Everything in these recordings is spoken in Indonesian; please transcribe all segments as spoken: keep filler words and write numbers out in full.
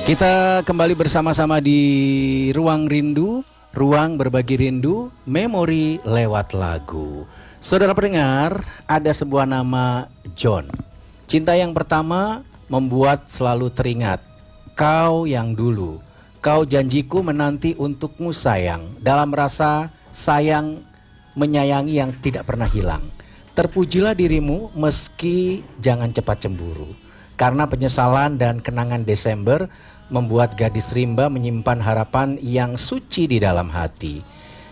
Kita kembali bersama-sama di Ruang Rindu, Ruang Berbagi Rindu, Memori lewat lagu. Saudara pendengar, ada sebuah nama John. Cinta yang pertama membuat selalu teringat. Kau yang dulu, kau janjiku menanti untukmu sayang. Dalam rasa sayang menyayangi yang tidak pernah hilang. Terpujilah dirimu meski jangan cepat cemburu. Karena penyesalan dan kenangan Desember membuat gadis rimba menyimpan harapan yang suci di dalam hati.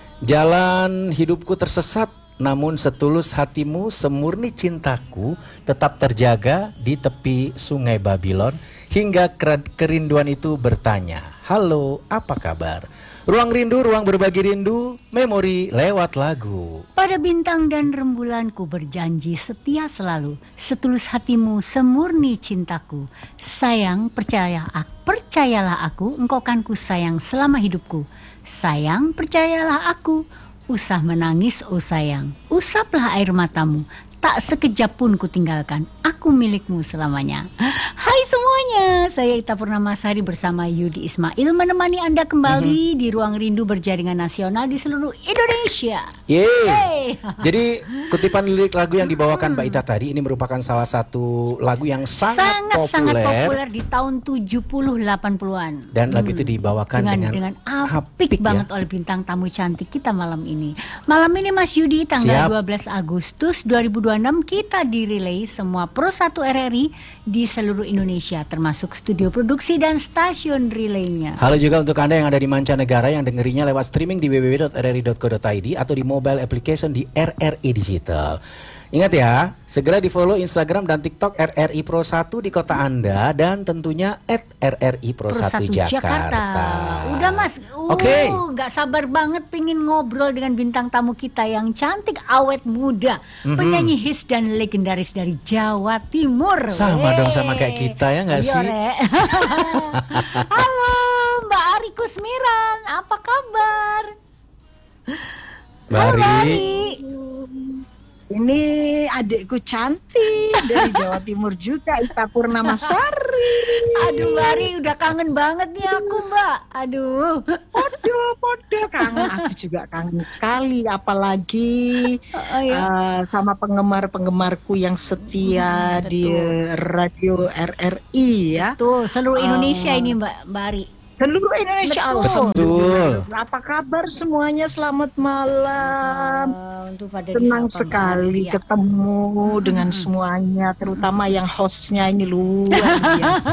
Jalan hidupku tersesat, namun setulus hatimu, semurni cintaku tetap terjaga di tepi sungai Babylon. Hingga kerinduan itu bertanya, halo, apa kabar? Ruang Rindu, Ruang Berbagi Rindu, Memori lewat lagu. Pada bintang dan rembulanku berjanji setia selalu, setulus hatimu, semurni cintaku. Sayang, percaya, percayalah aku, engkau kan ku sayang selama hidupku. Sayang, percayalah aku, usah menangis oh sayang, usaplah air matamu. Tak sekejap pun ku tinggalkan, aku milikmu selamanya. Hai semuanya, saya Ita Purnamasari bersama Yudi Ismail menemani Anda kembali mm-hmm. di Ruang Rindu berjaringan nasional di seluruh Indonesia. Yeay. Jadi kutipan lirik lagu yang dibawakan Mbak Ita tadi ini merupakan salah satu lagu yang sangat, sangat populer. Sangat populer di tahun tujuh puluh delapan puluhan. Dan lagu itu dibawakan dengan, dengan, dengan apik, apik banget ya? oleh bintang tamu cantik kita malam ini. Malam ini Mas Yudi tanggal Siap. dua belas Agustus dua ribu dua puluh enam kita direlay semua Pro satu R R I di seluruh Indonesia termasuk studio produksi dan stasiun relaynya. Halo juga untuk Anda yang ada di mancanegara yang dengerinya lewat streaming di w w w dot r r i dot co dot i d atau di mobile application di R R I Digital. Ingat ya, segera di follow Instagram dan TikTok R R I Pro satu di kota Anda dan tentunya at R R I Pro satu Jakarta. Jakarta. Udah Mas, uh, Oke. Okay. Gak sabar banget pengen ngobrol dengan bintang tamu kita yang cantik, awet muda, mm-hmm. penyanyi hits dan legendaris dari Jawa Timur. Sama Wey. dong sama kayak kita ya gak sih? Halo Mbak Ari Kusmiran, apa kabar? Mbak Ari. Ini adikku cantik dari Jawa Timur juga, Ita Purnamasari. Aduh Mbak Ari, udah kangen banget nih aku Mbak. Aduh. Podo, podo kangen. Aku juga kangen sekali. Apalagi oh, iya. uh, sama penggemar-penggemarku yang setia hmm, di radio R R I ya. Tuh, seluruh Indonesia uh, ini Mbak Mbak Ari. Seluruh Indonesia. Alhamdulillah. Apa kabar semuanya? Selamat malam. Uh, pada Senang sekali ya. ketemu hmm. dengan semuanya, terutama yang hostnya ini luar biasa.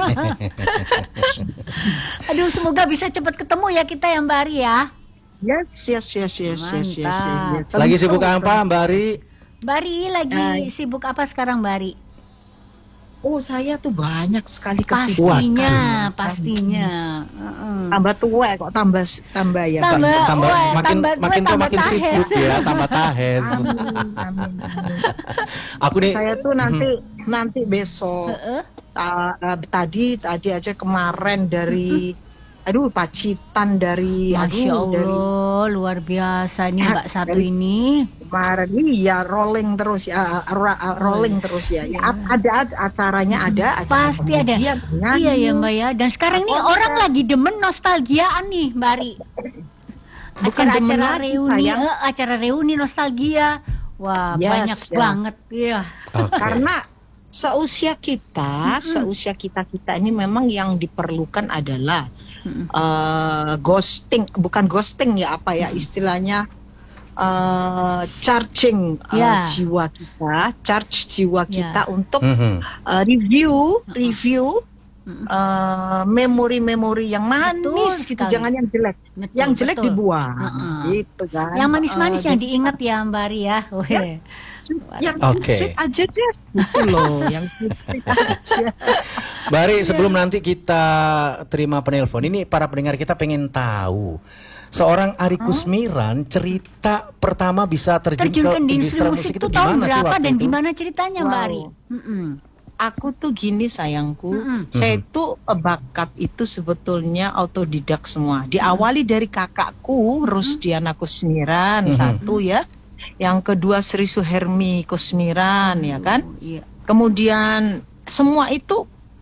Aduh, semoga bisa cepat ketemu ya kita ya Mbak Ari ya. Yes, yes, yes, yes, yes, yes, yes, yes. Lagi sibuk apa Mbak Ari? Mbak Ari lagi uh, sibuk apa sekarang Mbak Ari? Oh, saya tuh banyak sekali kesibukan. Pastinya, pastinya. Uh-uh. Tambah tua kok tambah tambah ya. Tambah, tambah oh, makin tambah makin tua, tua makin sibuk ya, tambah tahes. Amin, amin, amin. Aku nih, saya tuh nanti uh-huh. nanti besok. Uh-uh. Ta- uh, tadi tadi aja kemarin dari uh-huh. Aduh, Pacitan dari Masya aduh, Allah, dari, luar biasa nih Mbak satu ini. Kemarin iya rolling terus ya, uh, rolling oh, terus ya. ya. Ada acaranya ada, acara pasti ada. Iya ya Mbak ya. Dan sekarang nih oh, orang saya... lagi demen nostalgiaan nih Mbak Ari. Bukan acara-acara lagi, reuni, eh, acara reuni nostalgia. Wah yes, banyak ya. banget ya. Okay. Karena seusia kita, mm-hmm. seusia kita kita ini memang yang diperlukan adalah mm-hmm. uh, ghosting, bukan ghosting ya apa ya istilahnya, uh, charging uh, yeah. jiwa kita, charge jiwa kita yeah. untuk mm-hmm. uh, review, mm-hmm. review. Uh, memori-memori yang manis gitu, jangan yang jelek. Betul, yang jelek betul. dibuang, uh-uh. gitu kan. Yang manis-manis uh, yang gitu. diingat ya Mbak Ari ya. Yang, yang okay. sweet aja deh, gitu loh. Yang sweet aja. Mbak Ari, sebelum yeah. nanti kita terima penelpon, ini para pendengar kita pengen tahu. Seorang Ari Kusmiran, cerita pertama bisa terjun, terjun ke industri musik, musik itu tahun berapa dan itu? gimana ceritanya wow. Mbak Ari? Mm-mm. Aku tuh gini sayangku, mm-hmm. saya tuh bakat itu sebetulnya autodidak semua. Diawali dari kakakku, Rusdiana Kusmiran, mm-hmm. satu ya. Yang kedua Sri Suhermi Kusmiran, mm-hmm. ya kan. Yeah. Kemudian semua itu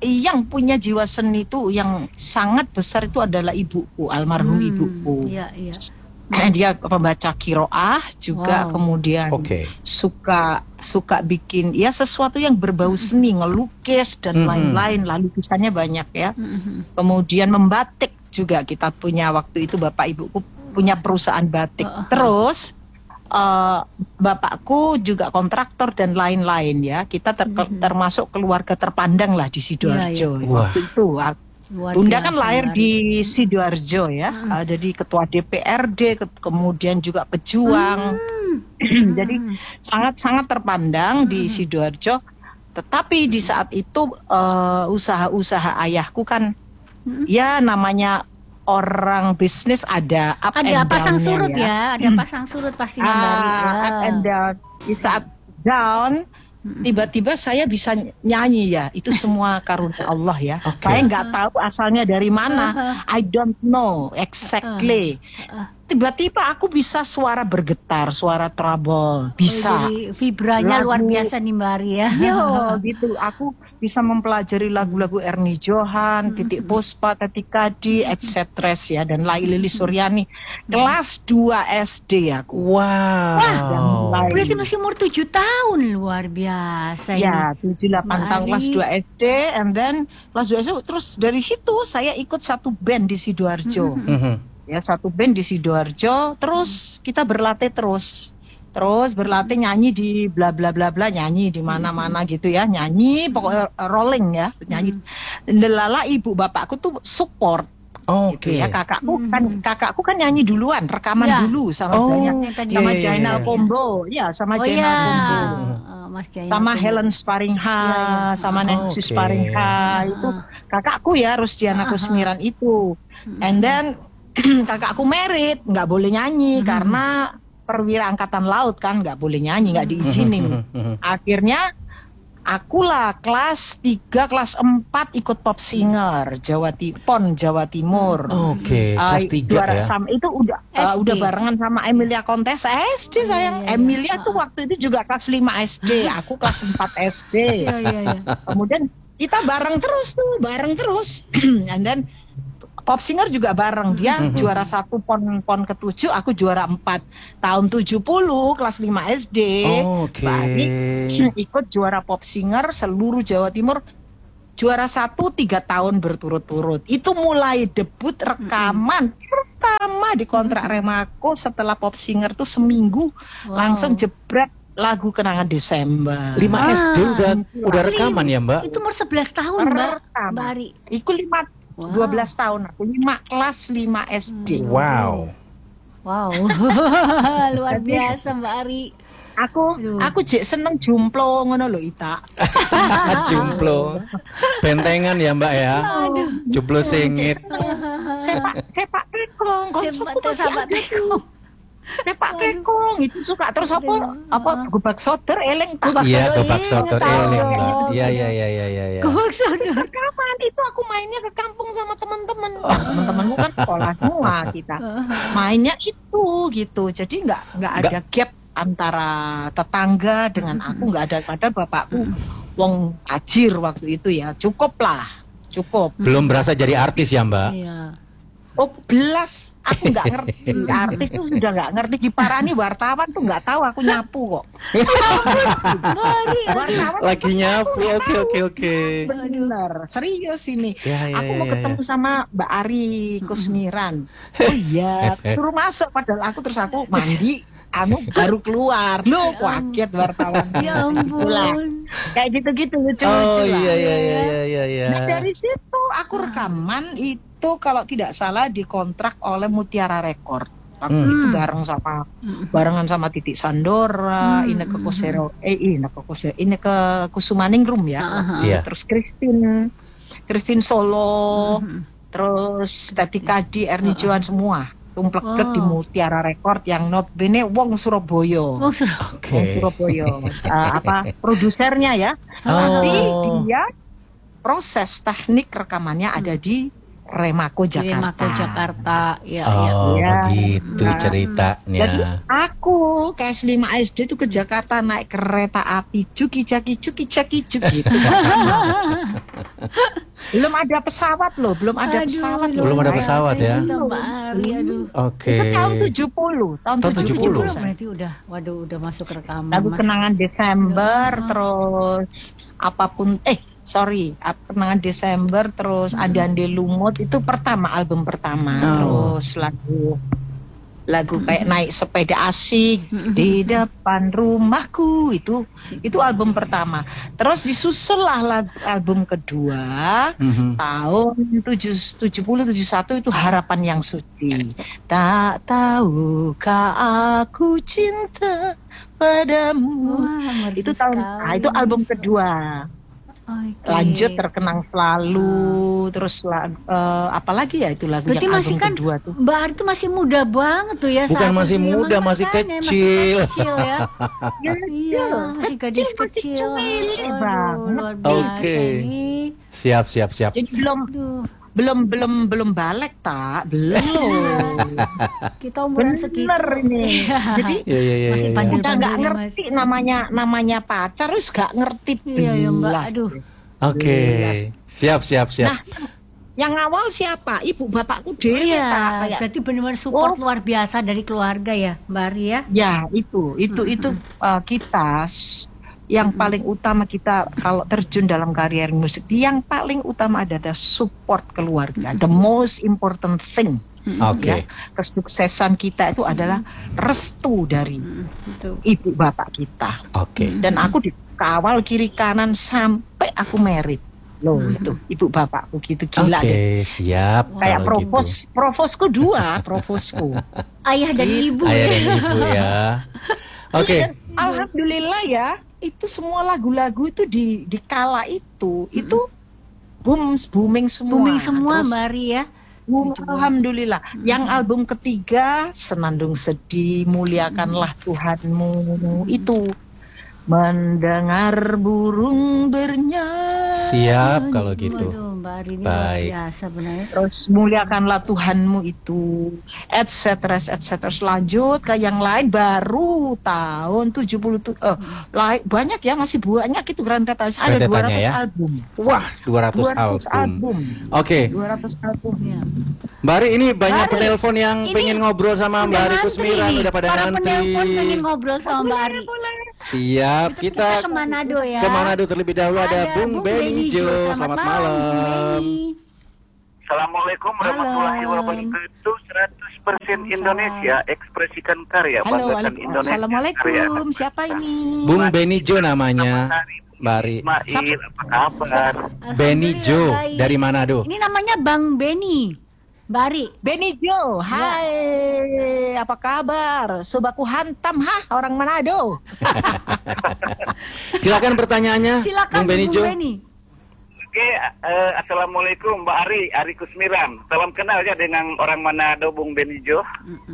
yang punya jiwa seni itu yang sangat besar itu adalah ibuku, almarhum Hmm, ibuku. Iya, iya. Dia pembaca qiraah juga, Wow. kemudian Oke. suka suka bikin ya sesuatu yang berbau seni, ngelukis dan Mhm. lain-lain. Lalu lukisannya banyak ya. Mhm. Kemudian membatik juga, kita punya waktu itu bapak ibuku punya perusahaan batik. Uh-huh. Terus eh, bapakku juga kontraktor dan lain-lain ya. Kita ter- Mhm. termasuk keluarga terpandang lah di Sidoarjo. Iya, iya. Waktu itu Luar Bunda biasa, kan lahir Mbak di Ari. Sidoarjo ya. Hmm. Uh, jadi ketua D P R D, ke- kemudian juga pejuang. Hmm. Jadi sangat-sangat terpandang di Sidoarjo. Tetapi di saat itu uh, usaha-usaha ayahku kan Hmm. ya namanya orang bisnis ada up Ada and pasang down-nya surut ya. ya, ada pasang surut pastinya Mbak Ari. Ah, Ya. up and down. Di saat down, tiba-tiba saya bisa nyanyi ya. Itu semua karunia Allah ya. Oke. Saya nggak tahu asalnya dari mana. I don't know exactly. Tiba-tiba aku bisa suara bergetar, suara trouble, Oh, bisa. jadi vibranya Lagu- luar biasa nih Mbak Ari ya. Yo, gitu. Aku bisa mempelajari lagu-lagu Ernie Johan, Titik Puspa, Tati Kadi, et cetera ya, dan Lai Lili Suryani. Kelas dua S D aku. Wow. Wah, Berarti masih umur tujuh tahun, luar biasa Ya, ini. tujuh delapan Mbak tahun Ari. kelas dua S D, and then kelas dua S D, terus dari situ saya ikut satu band di Sidoarjo. Mhm. Ya, satu band di Sidoarjo, terus kita berlatih terus. Terus berlatih nyanyi di bla bla bla bla, nyanyi di mana-mana gitu ya, nyanyi pokoknya uh, rolling ya, nyanyi. Delala ibu bapakku tuh support Oke. gitu ya. Kakakku kan kakakku kan nyanyi duluan, rekaman Ya. dulu sama Oh, saya, yang tadi sama iya, iya, Jainal iya. Combo, ya sama Oh Jainal ya, Combo. Eh, Mas Jainal Sama Combo. Helen Sparingha, Iya, iya. sama Nancy Oke. Sparingha, itu kakakku ya, Rusdiana Ah, ah. Kusmiran itu. And then kakakku merit, nggak boleh nyanyi karena perwira angkatan laut kan, nggak boleh nyanyi, nggak diizinin. Akhirnya akulah kelas tiga, kelas empat ikut pop singer Jawa Ti- Pon Jawa Timur. Oke, Uh, kelas tiga juara ya. sama itu udah uh, S D. udah barengan sama Emilia Kontes S D sayang. iya, iya. Emilia tuh Ah. waktu itu juga kelas lima S D, aku kelas empat S D. Iya, iya, iya. Kemudian kita bareng terus tuh, bareng terus. And then pop singer juga bareng, dia juara satu pon pon ketujuh, aku juara empat tahun tujuh puluh kelas lima S D. Oke. Mbak Ani ikut juara pop singer seluruh Jawa Timur, juara satu tiga tahun berturut-turut. Itu mulai debut rekaman pertama di kontrak Remako setelah pop singer tuh seminggu Wow. langsung jebret lagu Kenangan Desember. lima S D udah Ah, udah rekaman ya, Mbak? Itu umur sebelas tahun Mbak, Pertama. Mbak Ari. Iku lima Wow. dua belas tahun aku, lima kelas lima S D. Wow. Wow, luar biasa Mbak Ari. Aku Aduh. aku jek seneng jumplo ngono lho Ita. Jumplo. Bentengan ya, Mbak ya. Jumplo singit. Sepak sepak tekong, Sepak koncoku teh masih sama ada tuh. tekong. Sepak tekong itu suka terus apa apa gubak soter eleng tak. Gubak Iya, soto, gobak iya, soto tahu. eling, Mbak. Iya, iya, iya, iya, iya, iya. Gobak soto. Kapan itu aku mainnya ke kampung sama teman-teman. Teman-temanku kan sekolah semua kita. Mainnya itu gitu. Jadi nggak nggak ada gap antara tetangga dengan aku, nggak ada. Padahal bapakku wong tajir waktu itu ya. Cukup lah. Cukup. Belum berasa jadi artis ya, Mbak? Iya. Oh belas, aku nggak ngerti. Artis tuh sudah nggak ngerti. Diparani wartawan tuh nggak tahu aku nyapu kok. Mbak Ari, Wartawan Lagi nyapu. Oke, oke, oke. bener, serius ini. Ya, ya, Aku ya, mau ya, ketemu ya. sama Mbak Ari Kusmiran. Oh iya, suruh masuk. Padahal aku terus aku mandi, anu baru keluar. Loh, kaget wartawan. ya ampun. Kayak gitu-gitu lucu-lucu Oh, lah. iya, iya, iya, iya, iya. Nah, dari situ aku rekaman itu kalau tidak salah dikontrak oleh Mutiara Record. Waktu Hmm. itu bareng sama barengan sama Titik Sandora, Hmm. Ineke Kosero, eh Ineke Kosero, Ineke Kusumaningrum ya. Aha. Iya. Terus Christine, Christine Solo, Mhm. terus Tati Kadi, Ernie Johan semua. Tumplek-plek Wow. di Mutiara Record yang notabene wong Surabaya. Oh, sudah. Oke. Wong Surabaya. Eh, apa produsernya ya. Oh. Tapi dia proses teknik rekamannya ada di Remako Jakarta. Remako Jakarta. Ya, Oh, ya. begitu Nah, ceritanya. Jadi aku kelas lima S D itu ke Jakarta naik kereta api cuki caki cuki caki cuki gitu. Belum ada pesawat loh, belum ada Aduh, pesawat loh. Belum ada luar pesawat biasa ya? cinta Mbak Ari, aduh. Oke. Itu tahun tujuh puluh, tahun, Tahun tujuh tujuh puluh. puluh. Berarti udah, waduh, udah masuk rekaman. Lagu Mas. kenangan Desember, Ya. terus apapun, eh sorry, ap- kenangan Desember, terus Ande Ande Lumut itu pertama, album pertama, Oh. terus lagu lagu kayak naik sepeda asik di depan rumahku itu itu album pertama. Terus disusul lah lagu, album kedua Mhm. tahun tujuh puluh tujuh satu itu Harapan yang Suci. Tak tahukah aku cinta padamu. Wah, merdu Itu tahun sekali, ah, itu album Mas. kedua. Oke. Lanjut Terkenang Selalu, terus lagu, eh, apa lagi ya itu lagu Berarti yang masih album kan kedua tuh. Mbak Ari tuh masih muda banget tuh ya. Bukan saat masih itu ya, muda, Mas, masih makanya, kecil. Masih kecil ya. Iya, Kecil. masih gadis Kecil, masih kecil. cumilik Aduh, banget. luar biasa Oke. ini. Siap, siap, siap. Jadi belum Aduh, belum belum belum balik tak belum. kita umuran segitu. Bener ini. Jadi Iya, iya, iya. Masih iya. pandai. udah nggak Pandai, ngerti namanya namanya pacar, terus nggak ngerti Iya, ya, Mbak. belas. Aduh. Oke. Siap, siap, siap. Nah, yang awal siapa? Ibu bapakku dewe Iya, tak kayak. berarti benar-benar support Oh. luar biasa dari keluarga ya, Mbak Ari ya. Ya itu itu itu uh, kita s- yang paling utama kita kalau terjun dalam karier musik, yang paling utama adalah support keluarga. The most important thing. Oke. Ya, kesuksesan kita itu adalah restu dari Itu. ibu bapak kita. Oke. Dan aku dikawal kiri kanan sampai aku merit. Loh itu ibu bapakku gitu gila Oke, deh. siap. Kayak kalau provos, gitu. provosku dua, provosku. Ayah dan ibu Ayah ya. dan ibu ya. Oke. Dan alhamdulillah ya, itu semua lagu-lagu itu di di kala itu itu boom booming semua. Booming semua Terus, Mbak Ari ya. boom, alhamdulillah. Yang album ketiga Senandung Sedih, Muliakanlah Tuhanmu itu mendengar burung bernyanyi. Siap kalau gitu. Waduh, Mbak Ari ini Baik. luar biasa benar. Terus muliakanlah Tuhanmu itu, et cetera et cetera. Lanjut ke yang lain baru tahun tujuh puluh tuh, eh, lain- banyak ya, masih banyak itu rentetan. Ada Rentetannya dua ratus ya? album. Wah, dua ratus dua ratus album. album. Oke. dua ratus album. Ya. Mbak Ari, ini banyak Mbak Ari, penelpon yang ini pengen ngobrol sama Mbak Ari ngantri Kusmiran, nih. udah pada Para ngantri. penelpon pengen ngobrol sama Mbak Ari. Siap, Kita kita ke Manado ya. ke Manado terlebih dahulu. Ada, Bung Benny Jo. Jo. Selamat, Bung malam. Benny. Assalamualaikum warahmatullahi Halo. wabarakatuh. seratus persen Indonesia, ekspresikan karya, Halo, banggakan waalaikum- Indonesia. Assalamualaikum. Siapa ini? Bung Benny Jo namanya. Mbak Ari. Ismail, apa kabar? Benny Jo Alhamdulillah, baik. dari Manado. Ini namanya Bang Benny. Mbak Ari. Benny Jo, hai, apa kabar? Sobaku hantam, hah, orang Manado. Silakan pertanyaannya, Silakan Bung Benny Jo. Oke, eh, assalamualaikum Mbak Ari, Ari Kusmiran. Salam kenal ya dengan orang Manado, Bung Benny Jo.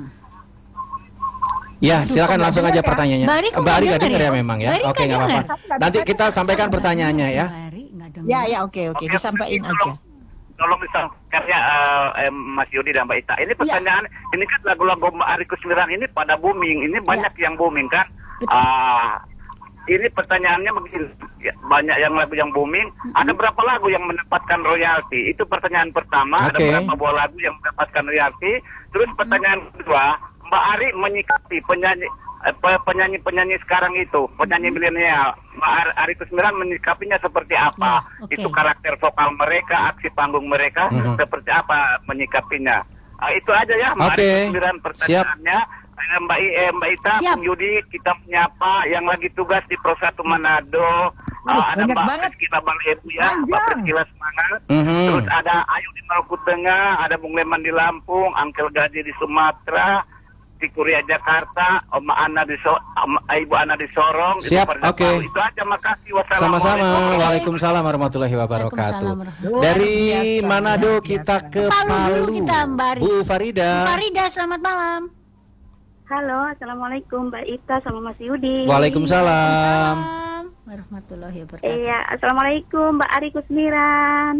Ya, silakan langsung aja pertanyaannya. Mbak Ari kok Mbak Ari nggak nggak dengar dengar ya ya? memang ya? Mbak Ari Oke, nggak nggak apa-apa. dengar. Nanti kita sampaikan pertanyaannya ya. Mbak Ari nggak dengar. Ya, ya, oke, oke, disampaikan aja. Tolong, tolong disampaikan ya eh, eh, Mas Yudi dan Mbak Ita. Ini pertanyaan, ini kan lagu-lagu Mbak Ari Kusmiran ini pada booming. Ini banyak yang booming kan? Betul. Ah, ini pertanyaannya begini, ya, banyak yang lagu yang booming. Ada berapa lagu yang mendapatkan royalti? Itu pertanyaan pertama. Oke. Ada berapa buah lagu yang mendapatkan royalti? Terus pertanyaan kedua, Mbak Ari menyikapi penyanyi eh, pe- penyanyi-penyanyi sekarang itu, penyanyi milenial, Mbak Ari, Ari Kusmiran menyikapinya seperti apa? Ya, oke. Itu karakter vokal mereka, aksi panggung mereka, Mhm. seperti apa menyikapinya? Ah, itu aja ya, Mbak Oke. Ari Kusmiran pertanyaannya. Eh, Mbak, I- eh, Mbak Ita, Siap. Bung Yudi, kita menyapa yang lagi tugas di Pro satu Manado. Ah, ada banyak Mbak banget. Priskila Balebu ya, Panjang. Mbak Priskila semangat. Mhm. Terus ada Ayu di Maluku Tengah, ada Bung Leman di Lampung, Angkel Gaji di Sumatera, di Kuria Jakarta, Oma Ana di so Om- Ibu Ana di Sorong. Ibu Siap, Farida oke. Palu. Itu aja, makasih. Wassalamualaikum. Sama-sama. Waalaikumsalam warahmatullahi wabarakatuh. Waalaikumsalam warahmatullahi Dari Luar biasa, Manado luar kita biasa. ke Palu dulu Palu. kita, Mbak Ari. Bu Farida. Farida, selamat malam. Halo, assalamualaikum Mbak Ita sama Mas Yudi. Waalaikumsalam. Waalaikumsalam warahmatullahi wabarakatuh. Iya, assalamualaikum Mbak Ari Kusmiran.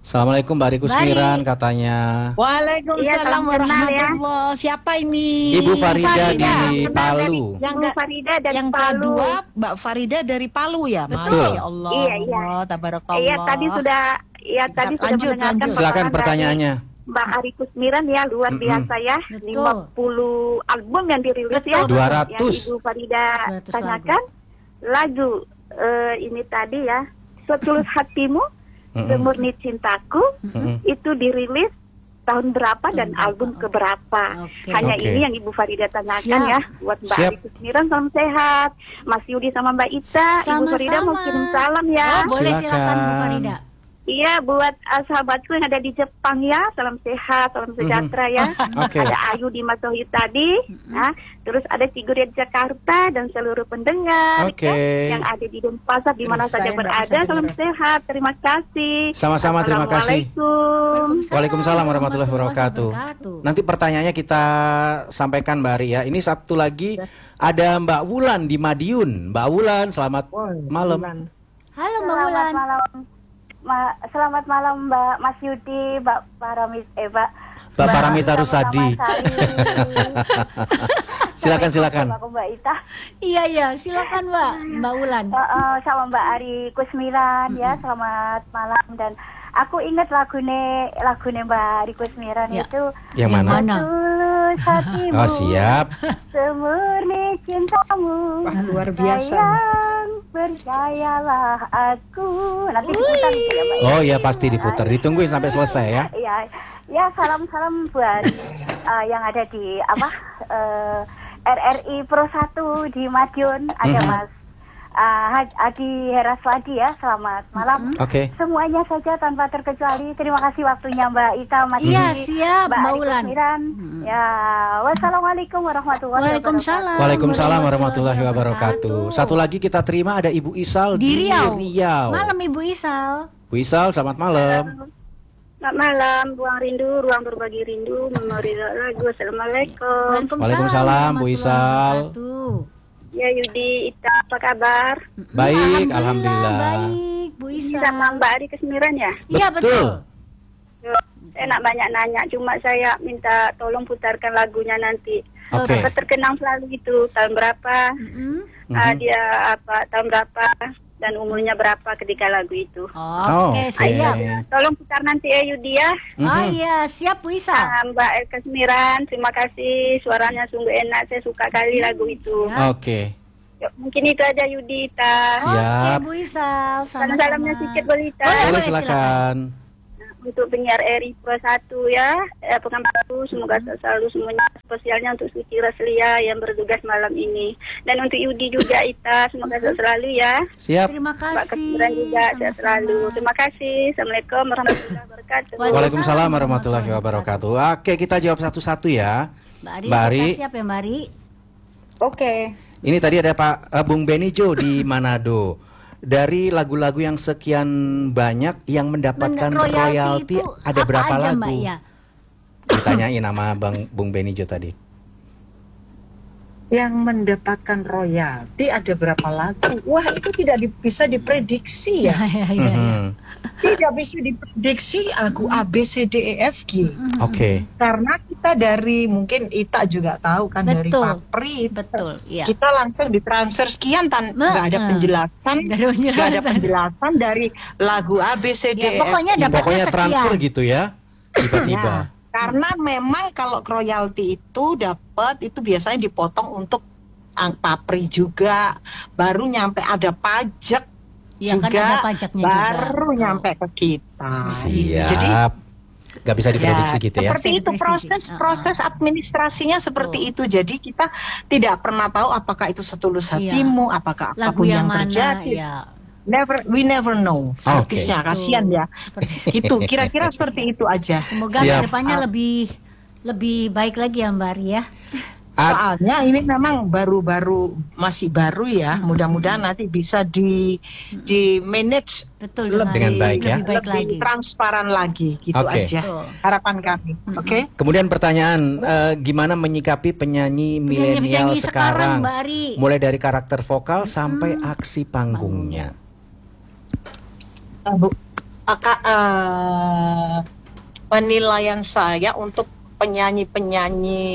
Assalamualaikum Mbak Ari Kusmiran Mbak Ari. katanya. Waalaikumsalam Iya, salam kenal ya. warahmatullahi. Siapa ini? Ibu Farida Farida. di Palu. Yang Bu ga- Farida dari yang Palu. kedua Mbak Farida dari Palu ya. Betul. Masya Allah. Iya, iya. Tabarakallah. Iya, tadi sudah ya tadi sudah Lanjut, mendengarkan lanjut. Silakan paparan pertanyaannya. dari Mbak Ari Kusmiran ya, luar Mm-mm. biasa ya. Betul. lima puluh album yang dirilis Betul, ya. dua ratus. Yang Ibu Farida dua ratus tanyakan. Lagu eh, ini tadi ya, Setulus Hatimu, Mm-mm. Semurni Cintaku, Mm-mm. itu dirilis tahun berapa dan Tahun album berapa? keberapa. Oke. Hanya Oke. ini yang Ibu Farida tanyakan Siap. ya. Buat Mbak Siap. Ari Kusmiran, salam sehat. Mas Yudi sama Mbak Ita, Ibu Farida mau Sama-sama. kirim salam ya. Oh, boleh Silakan. silakan Bu Farida. Iya, buat uh, sahabatku yang ada di Jepang ya, salam sehat, salam sejahtera ya. Oke. Ada Ayu di Masohi tadi, nah, terus ada Ciguria di Jakarta dan seluruh pendengar Oke. ya, yang ada di Denpasar di mana Saya saja nggak berada. bisa Salam dengar. sehat, terima kasih. Sama-sama, terima kasih. Assalamualaikum. Waalaikumsalam warahmatullahi wabarakatuh. Nanti pertanyaannya kita sampaikan Mbak Ari ya. Ini satu lagi ada Mbak Wulan di Madiun. Mbak Wulan, selamat malam. Halo Mbak Selamat Wulan. malam, Ma- selamat malam Mbak Mas Yudi, Mbak Paramis, eh Mbak. Mbak Paramita Rusadi. Silakan, silakan. Sama Mbak Ita. Iya iya, silakan Mbak. Mbak Wulan. Uh, uh, sama Mbak Ari Kusmiran ya, selamat malam. Dan aku ingat lagune lagune Mbak Ari Kusmiran Ya. itu Yang mana? Mana? Tulus hatimu, Oh, siap. semurni cintamu. Wah, luar biasa. Sayang, percayalah aku. Nanti diputar gitu ya, Mbak. Oh iya, pasti diputar. Ditungguin sampai selesai ya. Ya, ya salam-salam buat uh, yang ada di apa uh, R R I Pro satu di Madiun, ada Mhm. Mas uh, Haj- Adi Herasladi ya. Selamat malam. Oke. Semuanya saja tanpa terkecuali. Terima kasih waktunya Mbak Ita, Mas Iya, Yudi, siap, Mbak Ari Wulan. Kusmiran. Mhm. Ya, wassalamualaikum warahmatullahi Waalaikumsalam. Waalaikumsalam warahmatullahi wabarakatuh. Satu lagi kita terima ada Ibu Isal Di di Riau. Riau. Malam Ibu Isal. Bu Isal, selamat malam. Selamat malam, Ruang Rindu, Ruang Berbagi Rindu, Memori Lagu. Assalamualaikum. Waalaikumsalam, Bu Isal. Wabarakatuh. Ya Yudi, Ita, apa kabar? Baik, alhamdulillah. Baik, Bu Ini Isal. sama Mbak Ari Kusmiran ya? Iya betul. Saya nak banyak nanya, cuma saya minta tolong putarkan lagunya nanti. Oke. Apa terkenang selalu itu, tahun berapa, Mm-mm. ah, Mhm. dia apa, tahun berapa, dan umurnya berapa ketika lagu itu. Oh, Oke, oke. siap. Tolong putar nanti ya Yudi ya. Oh Mhm. iya, siap Bu Isal. Ah, Mbak Ari Kusmiran, terima kasih, suaranya sungguh enak, saya suka kali lagu itu. Ya. Oke. Ya, mungkin itu aja Yudi, Ita. Siap. Oke, Bu Isal. Sama-sama. Salam-salamnya sedikit boleh Ita. Boleh, Boleh boleh, silakan. Untuk penyiar R I Pro satu ya, eh, Pekanbaru, semoga selalu semuanya, spesialnya untuk Suci Raslia yang bertugas malam ini. Dan untuk Yudi juga, Ita, semoga sehat selalu ya. Siap. Terima Mbak kasih. Kesiburan juga sehat Sama-sama. selalu. Terima kasih. Assalamualaikum warahmatullahi wabarakatuh. Waalaikumsalam warahmatullahi wabarakatuh. Oke, kita jawab satu-satu ya. Mbak Ari, Mbak Ari. apakah siap ya Mbak Ari? Oke. Ini tadi ada Pak eh, Bung Benijo di Manado. Dari lagu-lagu yang sekian banyak yang mendapatkan Men- royalti itu ada apa berapa aja, lagu? Mbak, ya? Ditanyain nama Bang Bung Benijo tadi. Yang mendapatkan royalti ada berapa lagu? Wah, itu tidak di- bisa diprediksi ya. Iya, iya, iya. Mhm. Tidak bisa diprediksi lagu A B C D E F G. Oke. Karena kita dari, mungkin Ita juga tahu kan, dari Betul. Papri. Betul, iya. Kita langsung ditransfer sekian tan Nah, nggak ada eh. penjelasan, Nggak ada nggak ada penjelasan. penjelasan dari lagu A B C D Ya, E F G. pokoknya dapatnya Pokoknya sekian. transfer gitu ya. Tiba-tiba. Ya, karena memang kalau royalti itu dapat itu biasanya dipotong untuk ang- Papri juga, baru nyampe ada pajak Iya, kan juga, ada pajaknya juga. baru Betul. nyampe ke kita. Siap. Jadi Gak bisa diprediksi gitu ya. seperti itu Diprediksi. proses Uh-uh. proses administrasinya seperti itu. Jadi kita tidak pernah tahu apakah itu setulus Iya. hatimu, apakah Lagu apapun yang yang, mana terjadi. ya. Never, we never know. Oke. Artisnya kasihan ya. Seperti Itu kira-kira seperti itu aja. Semoga Siap. kedepannya lebih lebih baik lagi ya Mbak Ari ya. Ad- Soalnya ini memang baru-baru, masih baru ya. Mudah-mudahan nanti bisa di di manage Betul lebih, Dengan baik ya. lebih baik lebih lagi. transparan lagi, gitu Oke. aja. Betul. Harapan kami. Oke. Kemudian pertanyaan, eh, gimana menyikapi penyanyi milenial Penyanyi-penyanyi sekarang, sekarang, Mbak Ari. mulai dari karakter vokal sampai aksi panggungnya. Nah, Bu, aka- eh, penilaian saya untuk penyanyi-penyanyi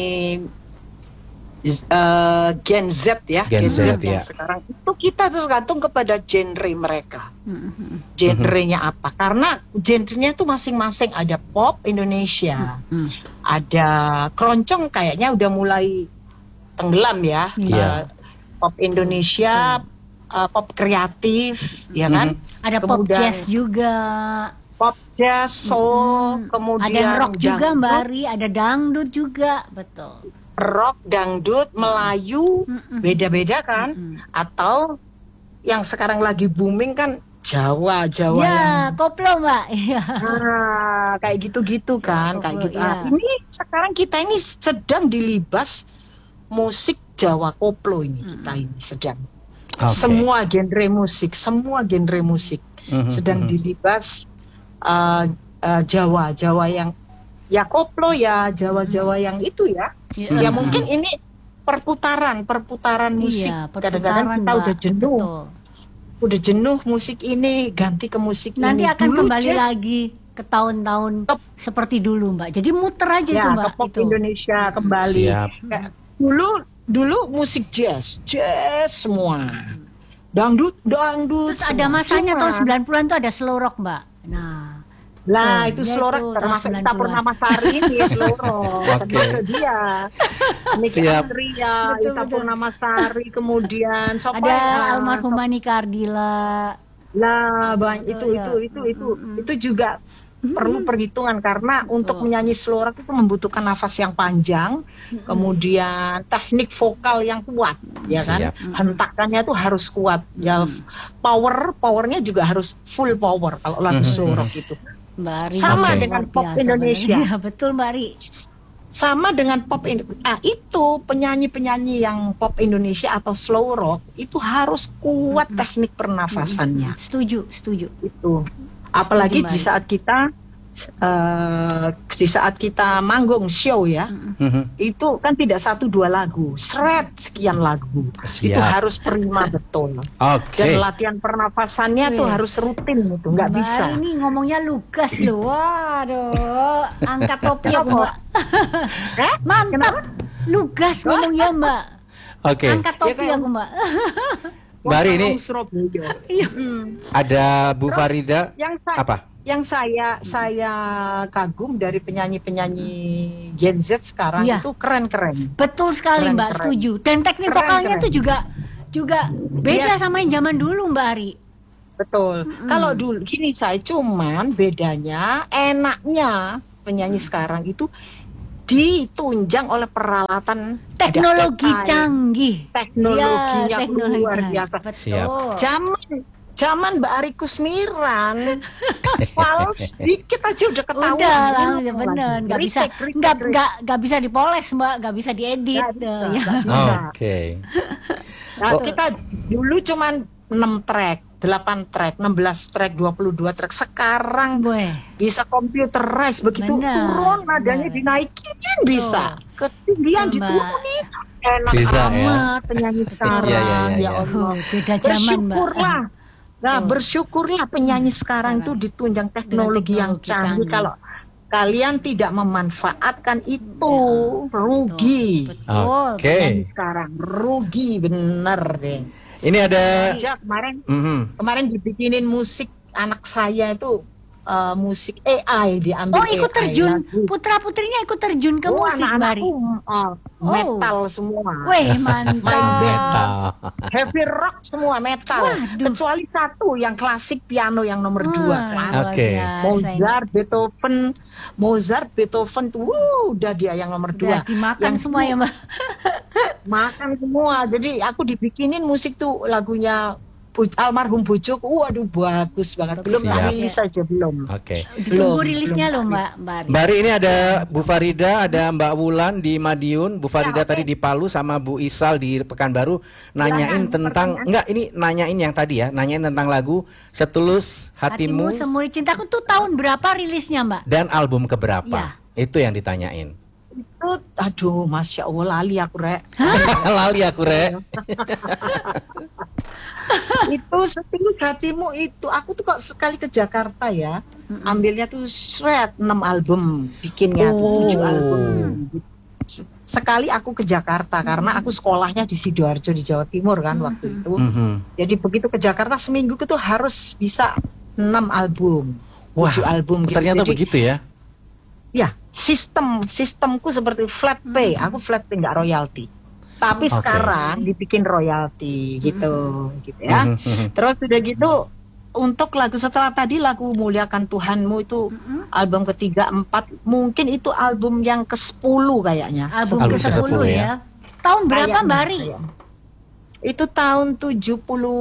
eh, Gen Z ya, Gen Z, yang ya. sekarang itu kita tergantung kepada genre mereka. Mhm. Genrenya apa? Karena genrenya itu masing-masing, ada pop Indonesia, Mhm. ada keroncong kayaknya udah mulai tenggelam ya. Iya. Eh, pop Indonesia, eh, pop kreatif, ya kan? Ada pop Kemudian jazz juga. pop jazz, soul, Mm. kemudian Ada rock juga dangdut, Mbak Ari, ada dangdut juga, betul. rock, dangdut, Melayu, Mm-mm. beda-beda kan? Mm-mm. Atau yang sekarang lagi booming kan Jawa, Jawa Ya, yang koplo Mbak. Iya. ah, kayak gitu-gitu kan, Jawa kayak koplo, gitu. iya. Ah, ini sekarang kita ini sedang dilibas musik Jawa koplo ini, kita ini sedang. Oke. Semua genre musik, semua genre musik Mhm, sedang mhm. dilibas uh, uh, Jawa, Jawa yang ya koplo ya, Jawa-Jawa yang itu ya. Iya. Ya mungkin ini perputaran, perputaran musik. Iya, Kadang-kadang perputaran, kita Mbak. udah jenuh, Betul. udah jenuh musik ini, ganti ke musik Nanti ini. akan Dulu kembali jazz, lagi ke tahun-tahun Ke- seperti dulu Mbak. Jadi muter aja ya, itu ke Mbak pop itu. Indonesia kembali. Siap. Kayak dulu, dulu musik jazz, jazz semua. Dangdut, dangdut. Terus ada semua. masanya Cuma- tahun sembilan puluhan tuh ada slow rock Mbak. Nah, Lah Oh, itu ya slow rock itu, termasuk tahun Ita sembilan puluhan. Purnamasari ini slow rock. Oke. Termasuk dia. Niki Siap. Astria, Betul, Ita betul. Purnamasari, kemudian siapa ada ya? almarhumah Nika Ardila. Lah banyak itu Betul, itu ya. itu itu itu juga perlu perhitungan karena untuk menyanyi slow rock itu membutuhkan nafas yang panjang, kemudian teknik vokal yang kuat, ya kan? Siap. Hentakannya tuh harus kuat. Ya power powernya juga harus full power kalau lagu slow rock itu. Mbak Ari Sama luar dengan pop biasa, Indonesia. benar. Iya, betul Mbak Ari. Sama dengan pop Indonesia. Ah, itu penyanyi-penyanyi yang pop Indonesia atau slow rock itu harus kuat teknik pernafasannya. Setuju, setuju. Itu. Apalagi Setuju, di Mbak. saat kita eh, di saat kita manggung show ya, Mhm. itu kan tidak satu dua lagu, seret sekian lagu. Siap. Itu harus prima betul. Oke. Dan latihan pernafasannya tuh Wih. harus rutin itu, nggak Mbak bisa. Ari ini ngomongnya lugas loh. Waduh, angkat topi aku Mbak. Eh? Mantap. Lugas ngomongnya Mbak. Oke. Angkat topi Ya, kayak- aku Mbak. Mbak Ari, ini Orang Surabaya. Iya. Hmm. ada Bu Terus, Farida. Yang sa- Apa? yang saya saya kagum dari penyanyi-penyanyi Gen Z sekarang Iya. itu keren-keren. Betul sekali Keren, Mbak, keren. setuju. Dan teknik Keren, vokalnya keren. tuh juga juga beda Yes. sama yang zaman dulu Mbak Ari. Betul. Kalau dulu gini saya cuman bedanya enaknya penyanyi sekarang itu ditunjang oleh peralatan ada Teknologi A I, canggih. teknologinya Iya, teknologi luar canggih. biasa. Betul. Siap. Zaman zaman Mbak Ari Kusmiran fals dikit aja udah ketahuan. Udah lah, Belum ya bener, lagi. nggak bisa, Retake, retake, nggak retake. nggak nggak bisa dipoles Mbak, nggak bisa diedit. Nggak bisa, Eh, ya. nggak bisa. Oke. Nah, Oh. kita dulu cuman enam track, delapan track, enam belas track, dua puluh dua track. Sekarang Boy, bisa computerize, begitu Benar, turun nadanya benar. dinaikin bisa, ketinggian Betul, Mbak. diturunin. Enak Bisa, ya. amat penyanyi sekarang, Iya, iya, iya, ya iya. Allah. oh, beda zaman Mbak. Bersyukurlah. Nah, Betul. bersyukurlah penyanyi sekarang itu ditunjang teknologi yang teknologi canggih. canggih. Kalau kalian tidak memanfaatkan itu, rugi. Betul. Oke. Penyanyi sekarang rugi bener deh. Ini ada. Aja kemarin Mhm. kemarin dibikinin musik anak saya itu eh, musik A I diambil Oh, ikut A I terjun. lagu. Putra putrinya ikut terjun ke Oh, musik Mbak Ari. anak-anakku eh, metal semua. Weh, Main mantap. Metal. Heavy rock semua metal. Waduh. Kecuali satu yang klasik piano yang nomor Wah, dua. luar Klasik. Oke. biasa. Mozart, Beethoven, Mozart, Beethoven tuh, wuh, udah dia yang nomor Udah dua. dimakan Yang semua ya Mbak. Makan semua. Jadi aku dibikinin musik tuh lagunya Bu- almarhum bojoku. Waduh bagus banget. Belum tak Siap. rilis saja belum. Oke. Ditunggu Belum, rilisnya belum. loh Mbak Mbak Ari. Mbak Ari, ini ada Bu Farida, ada Mbak Wulan di Madiun, Bu Farida Ya, oke. tadi di Palu, sama Bu Isal di Pekanbaru nanyain Silakan, tentang pertanyaan. enggak ini nanyain yang tadi ya, nanyain tentang lagu Setulus Hatimu Hatimu, Semuri Cintaku tuh tahun berapa rilisnya Mbak? dan album keberapa? Ya. Itu yang ditanyain. Itu aduh masya Allah lali aku rek. Lali aku, Rek. Itu setulus hatimu itu. Aku tuh kok sekali ke Jakarta ya, mm-hmm. ambilnya tuh shred enam album, bikinnya tuh Oh. tujuh album. Sekali aku ke Jakarta karena aku sekolahnya di Sidoarjo di Jawa Timur kan waktu itu. Mhm. Jadi begitu ke Jakarta seminggu itu harus bisa enam album, Wah, tujuh album gitu. ternyata Jadi, begitu ya. ya, sistem sistemku seperti flat pay. Aku flat pay nggak royalti. Tapi Oke. sekarang dibikin royalti gitu, gitu ya. Mhm. Terus udah gitu untuk lagu setelah tadi lagu Muliakan Tuhanmu itu album ketiga empat, mungkin itu album yang ke sepuluh kayaknya. Album Album ke ke sepuluh sepuluh ya. ya. Tahun berapa Kayaknya, Mbak Ari? kayaknya. Itu tahun tujuh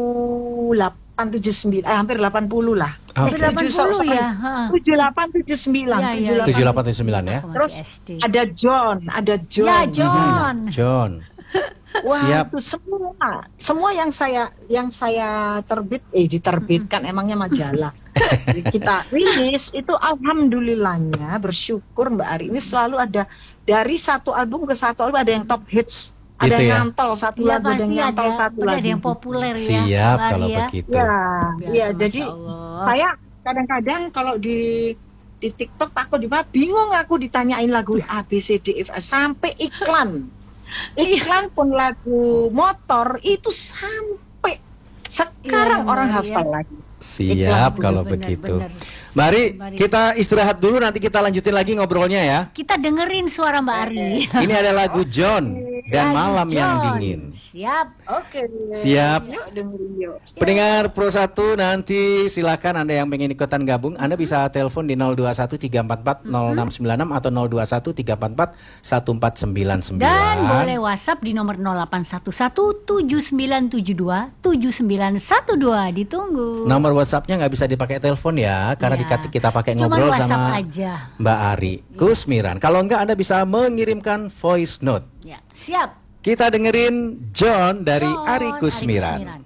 puluh delapan tujuh puluh sembilan, eh hampir delapan puluh lah. Oke. Eh, delapan tujuh, puluh so- ya. Ha. tujuh puluh delapan tujuh puluh sembilan, Iya, iya, tujuh puluh delapan. tujuh delapan tujuh sembilan ya. Aku masih Terus S D. ada John, ada John. Ya John. John. Wah, Siap. itu semua, semua yang saya yang saya terbit, eh diterbitkan emangnya majalah. Jadi kita rilis itu alhamdulillahnya bersyukur Mbak Ari ini selalu ada dari satu album ke satu album ada yang top hits, ada Gitu yang ya? nyantol satu Iya lagu, ada yang pasti nyantol ada. satu Ada lagu. yang populer ya. Siap Mbak Ari kalau ya. begitu. Ya, Biasa, iya. Masya Jadi Allah. saya kadang-kadang kalau di di TikTok takut di mana bingung aku ditanyain lagu A B C D E F sampai iklan. Iklan pun lagu motor itu sampai sekarang Iya, orang Mbak, hafal ya. lagi. Siap Benar, kalau benar, begitu. benar. Mari Mari. kita istirahat dulu, nanti kita lanjutin lagi ngobrolnya ya. Kita dengerin suara Mbak Ari. Ini ada lagu John dan Lagu Malam yang John. Dingin. Siap. Oke. Siap. Yuk dengerin yuk. Pendengar Pro satu nanti silakan Anda yang pengen ikutan gabung, Anda bisa telepon di nol dua satu tiga empat empat nol enam sembilan enam atau nol dua satu tiga empat empat satu empat sembilan sembilan. Dan boleh WhatsApp di nomor nol delapan satu satu tujuh sembilan tujuh dua tujuh sembilan satu dua. Ditunggu. Nomor WhatsAppnya nggak bisa dipakai telepon ya, karena Ya. dikati- kita pakai Cuman ngobrol WhatsApp sama aja. Mbak Ari Kusmiran. Kalau enggak Anda bisa mengirimkan voice note. Ya, siap. Kita dengerin John dari John, Ari Kusmiran. Kusmiran.